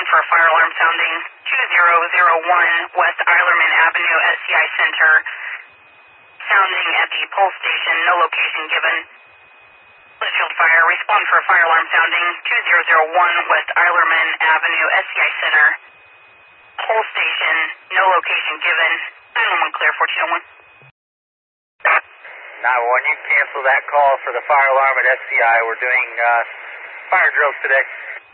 respond for a fire alarm sounding 2001 West Eilerman Avenue, SCI Center. Sounding at the pulse station, no location given. Litchfield Fire, respond for a fire alarm sounding 2001 West Eilerman Avenue, SCI Center. Pulse station, no location given. 911 clear, 1401. 911, you cancel that call for the fire alarm at SCI. We're doing fire drills today.